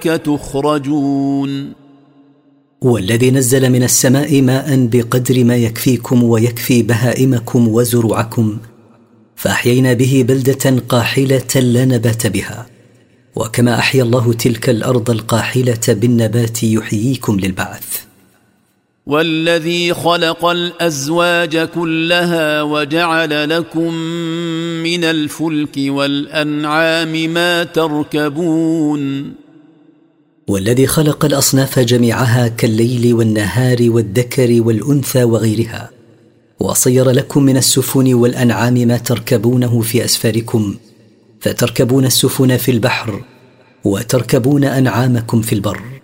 تخرجون والذي نزل من السماء ماء بقدر ما يكفيكم ويكفي بهائمكم وزروعكم، فأحيينا به بلدة قاحلة لا نبات بها، وكما أحيا الله تلك الأرض القاحلة بالنبات يحييكم للبعث. والذي خلق الأزواج كلها وجعل لكم من الفلك والأنعام ما تركبون. والذي خلق الأصناف جميعها كالليل والنهار والذكر والأنثى وغيرها، وصير لكم من السفن والأنعام ما تركبونه في أسفاركم، فتركبون السفن في البحر وتركبون أنعامكم في البر.